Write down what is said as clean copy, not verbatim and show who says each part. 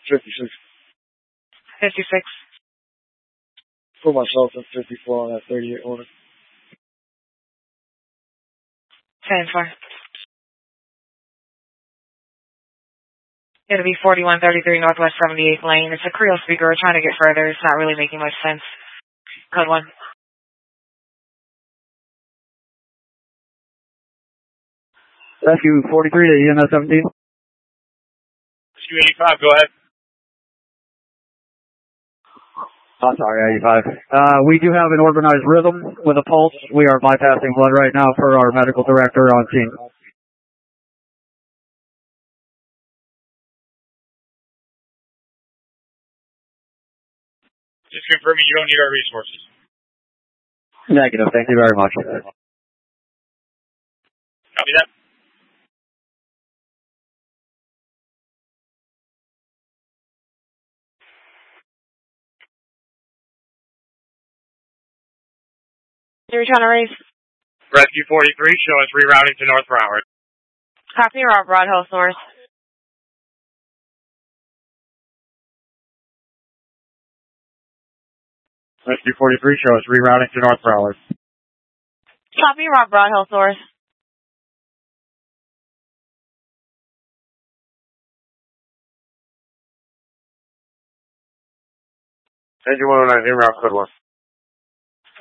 Speaker 1: 56.
Speaker 2: 56.
Speaker 1: Put myself at 54 on that 38 order.
Speaker 2: 10-4. It'll be 4133 Northwest 78th Lane. It's a Creole speaker. We're trying to get further. It's not really making much sense. Code 1.
Speaker 3: Rescue 43 to EMS 17.
Speaker 4: Rescue 85, go ahead.
Speaker 3: Oh, sorry, 85. We do have an organized rhythm with a pulse. We are bypassing blood right now per our medical director on scene.
Speaker 4: Just confirming you don't need our resources.
Speaker 3: Negative, thank you very much.
Speaker 4: Copy that.
Speaker 2: You're trying to raise?
Speaker 4: Rescue 43, show us rerouting to North Broward.
Speaker 2: Copy, or Broadhill source.
Speaker 4: Rescue 43, show us rerouting to North Broward.
Speaker 2: Copy, Rob Broadhill source.
Speaker 4: Engine 109, in route code 1.